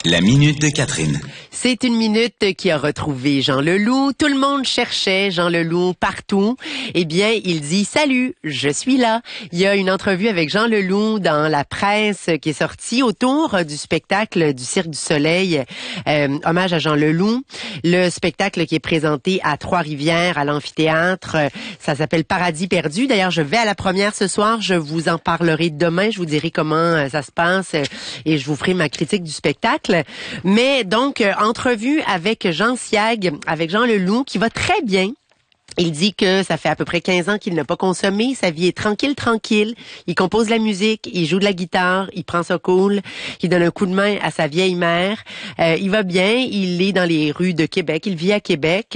La minute de Catherine. C'est une minute qui a retrouvé Jean Leloup. Tout le monde cherchait Jean Leloup partout. Eh bien, il dit « Salut, je suis là ». Il y a une entrevue avec Jean Leloup dans la presse qui est sortie autour du spectacle du Cirque du Soleil, hommage à Jean Leloup. Le spectacle qui est présenté à Trois-Rivières, à l'amphithéâtre, ça s'appelle Paradis perdu. D'ailleurs, je vais à la première ce soir. Je vous en parlerai demain. Je vous dirai comment ça se passe et je vous ferai ma critique du spectacle. Mais donc, entrevue avec Jean Siag, avec Jean Leloup, qui va très bien. Il dit que ça fait à peu près 15 ans qu'il n'a pas consommé. Sa vie est tranquille. Il compose la musique, il joue de la guitare, il prend ça cool, il donne un coup de main à sa vieille mère. Il va bien, il est dans les rues de Québec, il vit à Québec.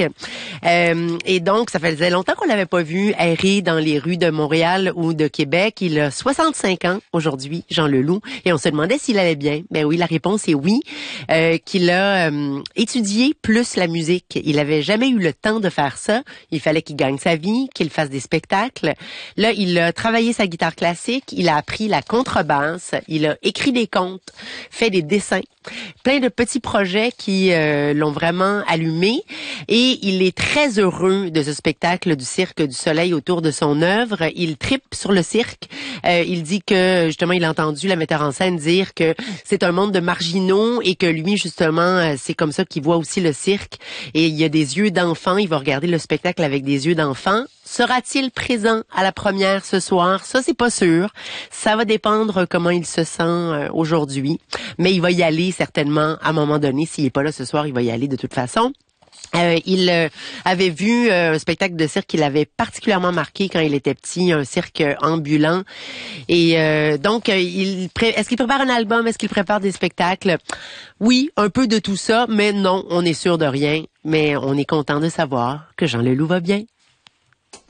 Et donc, ça faisait longtemps qu'on l'avait pas vu errer dans les rues de Montréal ou de Québec. Il a 65 ans aujourd'hui, Jean Leloup, et on se demandait s'il allait bien. Ben oui, la réponse est oui. Qu'il a étudié plus la musique. Il avait jamais eu le temps de faire ça. Il fallait qu'il gagne sa vie, qu'il fasse des spectacles. Là, il a travaillé sa guitare classique, il a appris la contrebasse, il a écrit des contes, fait des dessins, plein de petits projets qui l'ont vraiment allumé. Et il est très heureux de ce spectacle du Cirque du Soleil autour de son œuvre. Il trippe sur le cirque. Il dit que, justement, il a entendu la metteur en scène dire que c'est un monde de marginaux et que lui, justement, c'est comme ça qu'il voit aussi le cirque. Et il y a des yeux d'enfant. Il va regarder le spectacle avec des yeux d'enfant. Sera-t-il présent à la première ce soir? Ça, c'est pas sûr. Ça va dépendre comment il se sent aujourd'hui. Mais il va y aller certainement à un moment donné. S'il est pas là ce soir, il va y aller de toute façon. Il avait vu un spectacle de cirque qui l'avait particulièrement marqué quand il était petit, un cirque ambulant. Et donc, est-ce qu'il prépare un album? Est-ce qu'il prépare des spectacles? Oui, un peu de tout ça, mais non, on est sûr de rien. Mais on est content de savoir que Jean Leloup va bien.